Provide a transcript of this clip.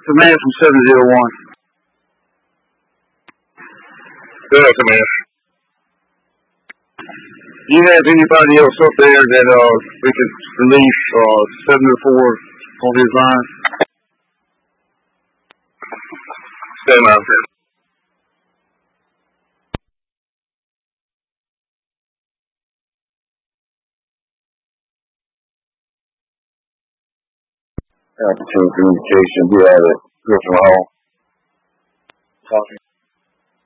Command from 701. Good, Command. Do you have anybody else up there that we could relieve 704 on his line? Stay mounted. Opportunity communication. We have it. Griffin Hall. Talking.